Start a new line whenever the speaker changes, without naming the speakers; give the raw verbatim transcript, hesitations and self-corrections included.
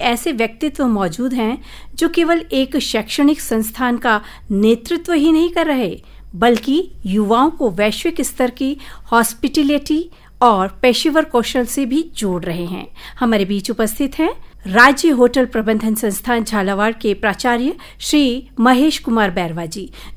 ऐसे व्यक्तित्व मौजूद हैं जो केवल एक शैक्षणिक संस्थान का नेतृत्व ही नहीं कर रहे, बल्कि युवाओं को वैश्विक स्तर की हॉस्पिटैलिटी और पेशेवर कौशल से भी जोड़ रहे हैं। हमारे बीच उपस्थित हैं राज्य होटल प्रबंधन संस्थान झालावाड़ के प्राचार्य श्री महेश कुमार बैरवा जी,